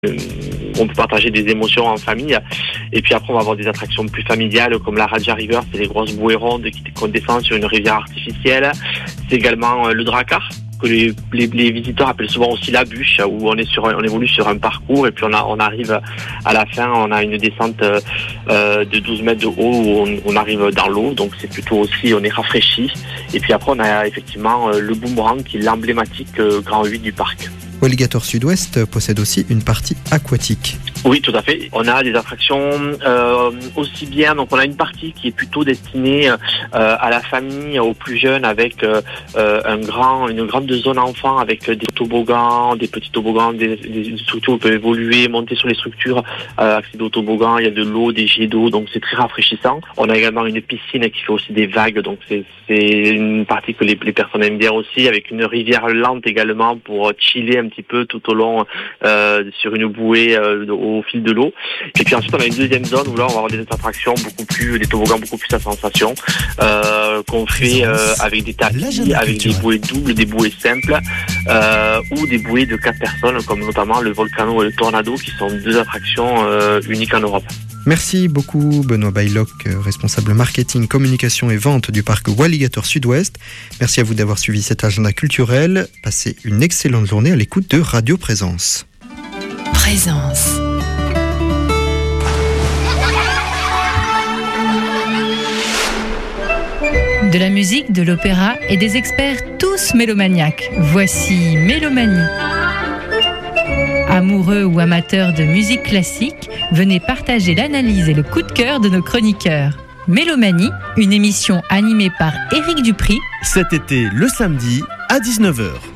On peut partager des émotions en famille. Et puis après, on va avoir des attractions plus familiales comme la Raja River, c'est des grosses bouées rondes qu'on descend sur une rivière artificielle. C'est également le Drakkar, que les visiteurs appellent souvent aussi la bûche, où on évolue sur un parcours et puis on arrive à la fin, on a une descente de 12 mètres de haut où on arrive dans l'eau, donc c'est plutôt aussi, on est rafraîchi. Et puis après, on a effectivement le boomerang qui est l'emblématique grand 8 du parc. Walligator Sud-Ouest possède aussi une partie aquatique. Oui, tout à fait. On a des attractions aussi bien. Donc, on a une partie qui est plutôt destinée à la famille, aux plus jeunes, avec une grande zone enfant, avec des toboggans, des petits toboggans, des structures où on peut évoluer, monter sur les structures, accéder aux toboggans. Il y a de l'eau, des jets d'eau, donc c'est très rafraîchissant. On a également une piscine qui fait aussi des vagues, donc c'est une partie que les personnes aiment bien aussi, avec une rivière lente également pour chiller un petit peu tout au long sur une bouée au fil de l'eau. Et puis ensuite on a une deuxième zone où là on va avoir des attractions des toboggans beaucoup plus à sensation qu'on fait avec des tapis, avec des bouées doubles, des bouées simples ou des bouées de 4 personnes comme notamment le Volcano et le Tornado qui sont 2 attractions uniques en Europe. Merci beaucoup Benoît Bailloc, responsable marketing, communication et vente du parc Walligator Sud-Ouest. Merci à vous d'avoir suivi cet agenda culturel. Passez une excellente journée à l'écoute de Radio Présence. Présence. De la musique, de l'opéra et des experts tous mélomaniaques. Voici Mélomanie. Amoureux ou amateurs de musique classique, venez partager l'analyse et le coup de cœur de nos chroniqueurs. Mélomanie, une émission animée par Éric Dupry. Cet été, le samedi, à 19h.